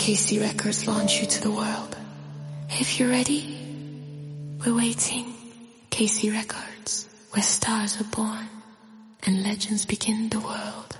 KC Records launch you to the world. If you're ready, we're waiting. KC Records, where stars are born and legends begin the world.